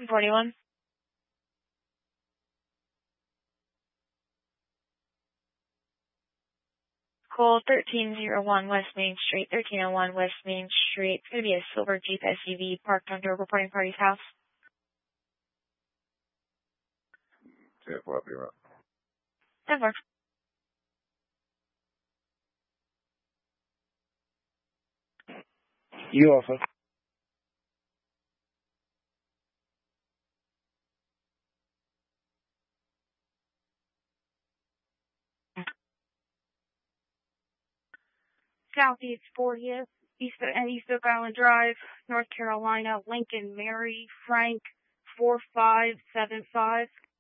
41. Call 1301 West Main Street, 1301 West Main Street. It's going to be a silver Jeep SUV parked under a reporting party's house. 10-4, I'll be around. 10-4. You also. Southeast 40th, East Oak Island Drive, North Carolina, Lincoln, Mary, Frank, 4575.